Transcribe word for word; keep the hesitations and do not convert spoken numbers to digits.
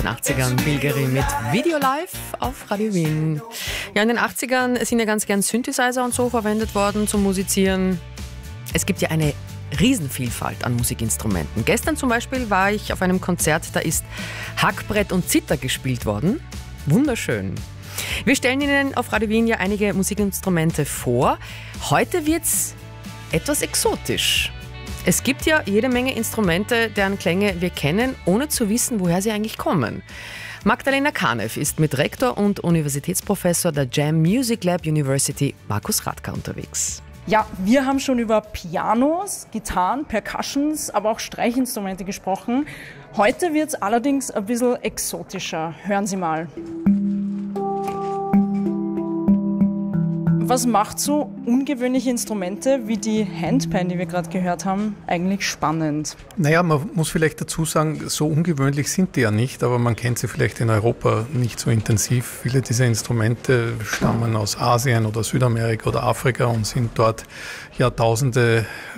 In den achtzigern Bilgeri mit Video Live auf Radio Wien. Ja, in den achtzigern sind ja ganz gern Synthesizer und so verwendet worden zum Musizieren. Es gibt ja eine Riesenvielfalt an Musikinstrumenten. Gestern zum Beispiel war ich auf einem Konzert, da ist Hackbrett und Zither gespielt worden. Wunderschön. Wir stellen Ihnen auf Radio Wien ja einige Musikinstrumente vor. Heute wird's etwas exotisch. Es gibt ja jede Menge Instrumente, deren Klänge wir kennen, ohne zu wissen, woher sie eigentlich kommen. Magdalena Kanev ist mit Rektor und Universitätsprofessor der Jam Music Lab University Markus Radka unterwegs. Ja, wir haben schon über Pianos, Gitarren, Percussions, aber auch Streichinstrumente gesprochen. Heute wird es allerdings ein bisschen exotischer. Hören Sie mal. Was macht so ungewöhnliche Instrumente wie die Handpan, die wir gerade gehört haben, eigentlich spannend? Naja, man muss vielleicht dazu sagen, so ungewöhnlich sind die ja nicht, aber man kennt sie vielleicht in Europa nicht so intensiv. Viele dieser Instrumente stammen aus Asien oder Südamerika oder Afrika und sind dort Jahrtausende